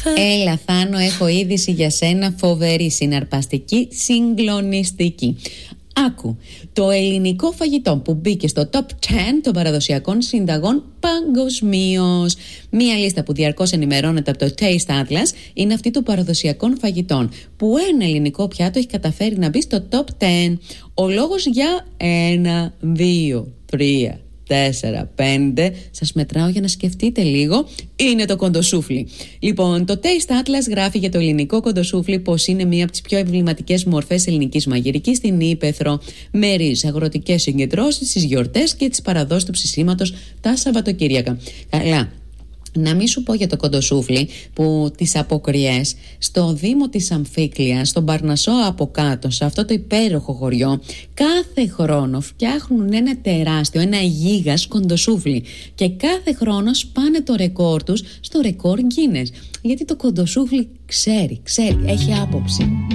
Έλα Θάνο, έχω είδηση για σένα, φοβερή, συναρπαστική, συγκλονιστική. Άκου, το ελληνικό φαγητό που μπήκε στο top 10 των παραδοσιακών συνταγών παγκοσμίως. Μία λίστα που διαρκώς ενημερώνεται από το Taste Atlas είναι αυτή των παραδοσιακών φαγητών, που ένα ελληνικό πιάτο έχει καταφέρει να μπει στο top 10. Ο λόγος για 1, 2, 3, 4, 5, σας μετράω για να σκεφτείτε λίγο, είναι το κοντοσούφλι. Λοιπόν, το Taste Atlas γράφει για το ελληνικό κοντοσούφλι πως είναι μία από τις πιο εμβληματικές μορφές ελληνικής μαγειρικής στην Ύπαιθρο. Μερίζει αγροτικές συγκεντρώσεις, τις γιορτές και τις παραδόσεις του ψησίματος τα Σαββατοκύριακα. Καλά. Να μην σου πω για το κοντοσούφλι που τις αποκριές στο Δήμο της Αμφίκλειας, στον Παρνασσό από κάτω, σε αυτό το υπέροχο χωριό, κάθε χρόνο φτιάχνουν ένα τεράστιο, ένα γίγας κοντοσούφλι και κάθε χρόνο σπάνε το ρεκόρ τους στο ρεκόρ Guinness. Γιατί το κοντοσούφλι ξέρει, έχει άποψη.